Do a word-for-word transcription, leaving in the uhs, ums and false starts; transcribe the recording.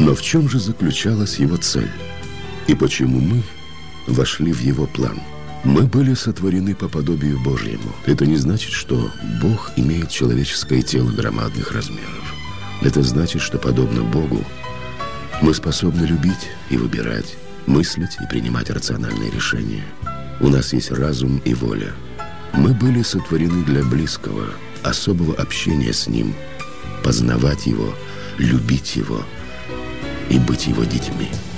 Но в чем же заключалась его цель? И почему мы вошли в его план? Мы были сотворены по подобию Божьему. Это не значит, что Бог имеет человеческое тело громадных размеров. Это значит, что, подобно Богу, мы способны любить и выбирать, мыслить и принимать рациональные решения. У нас есть разум и воля. Мы были сотворены для близкого, особого общения с Ним, познавать Его, любить Его и быть Его детьми.